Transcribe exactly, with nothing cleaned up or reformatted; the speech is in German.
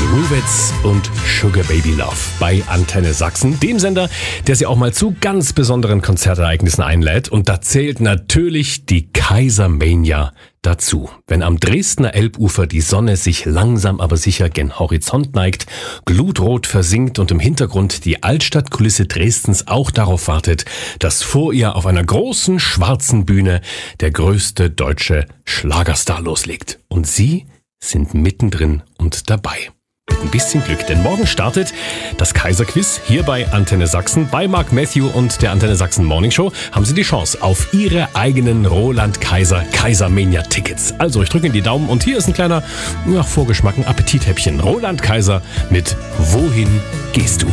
Rubitz und Sugar Baby Love bei Antenne Sachsen, dem Sender, der Sie auch mal zu ganz besonderen Konzertereignissen einlädt. Und da zählt natürlich die Kaisermania dazu. Wenn am Dresdner Elbufer die Sonne sich langsam aber sicher gen Horizont neigt, glutrot versinkt und im Hintergrund die Altstadtkulisse Dresdens auch darauf wartet, dass vor ihr auf einer großen schwarzen Bühne der größte deutsche Schlagerstar loslegt. Und Sie sind mittendrin und dabei. Mit ein bisschen Glück, denn morgen startet das Kaiserquiz hier bei Antenne Sachsen. Bei Mark Matthew und der Antenne Sachsen Morning Show haben Sie die Chance auf Ihre eigenen Roland Kaiser Kaisermania Tickets. Also ich drücke Ihnen die Daumen und hier ist ein kleiner ja, Vorgeschmack, ein Appetithäppchen. Roland Kaiser mit Wohin gehst du?